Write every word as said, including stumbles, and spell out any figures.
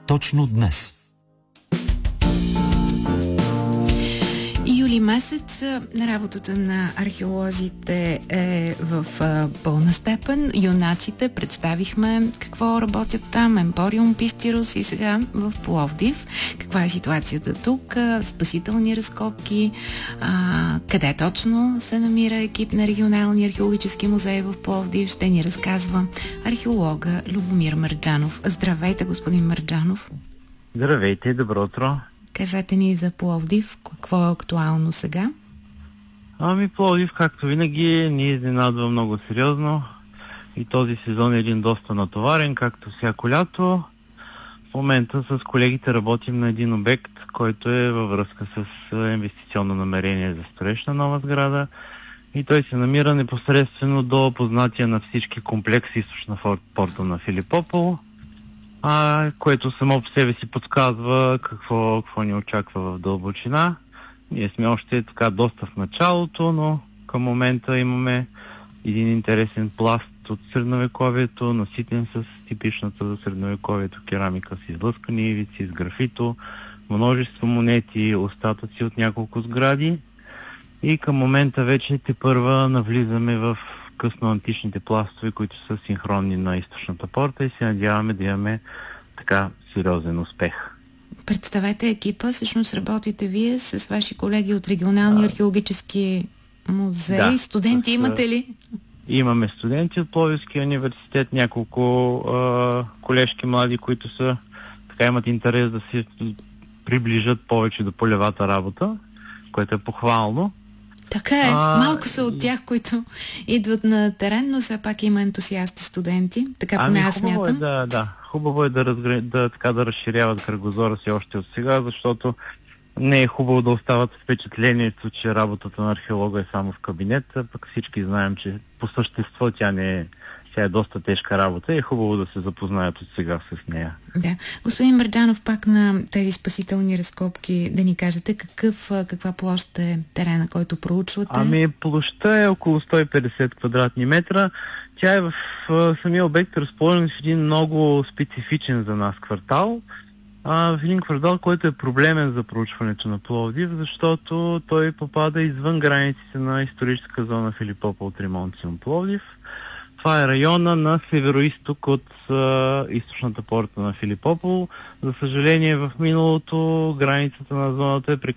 точно днес. Юли месец на работата на археолозите е в пълна степен. Юнаците представихме какво работят там, Емпориум Пистирус и сега в Пловдив. Каква е ситуацията тук? Спасителни разкопки. А, къде точно се намира екип на Регионалния археологически музей в Пловдив? Ще ни разказва археолога Любомир Мърджанов. Здравейте, господин Мърджанов. Здравейте, добро утро. Кажете ни за Пловдив, какво е актуално сега? Ами Пловдив, както винаги, ни изненадва много сериозно и този сезон е един доста натоварен, както всяко лято. В момента с колегите работим на един обект, който е във връзка с инвестиционно намерение за строеж на нова сграда и той се намира непосредствено до познатия на всички комплекс източна порта на Филипопол, А, което само по себе си подсказва какво, какво ни очаква в дълбочина. Ние сме още така доста в началото, но към момента имаме един интересен пласт от средновековието, наситен с типичната за средновековието керамика с излъскани ивици, с графито, множество монети, остатъци от няколко сгради. И към момента вече тепърва навлизаме в късно античните пластове, които са синхронни на източната порта и се надяваме да имаме така сериозен успех. Представете екипа, всъщност работите вие с ваши колеги от Регионалния археологически музей. Да, студенти с, имате ли? Имаме студенти от Пловдивския университет, няколко а, колежки млади, които са така имат интерес да се приближат повече до полевата работа, което е похвално. Така е. А, Малко са от тях, които идват на терен, но все пак има ентусиасти студенти. Така поне ами, аз смятам. Е, да, да. Хубаво е да, разгр... да, така, да разширяват кръгозора си още от сега, защото не е хубаво да остават впечатлението, че работата на археолога е само в кабинета, пък всички знаем, че по същество тя не е Тя е доста тежка работа и е хубаво да се запознаят от сега с нея. Да. Господин Мърджанов, пак на тези спасителни разкопки да ни кажете какъв, каква площ е терена, който проучвате? Ами площта е около сто и петдесет квадратни метра. Тя е в, в самия обект разположен в един много специфичен за нас квартал. А, в един квартал, който е проблемен за проучването на Пловдив, защото той попада извън границите на историческа зона Филипопол Тримонциум Пловдив. Това е района на северо-исток от а, източната порта на Филипопол. За съжаление, в миналото границата на зоната е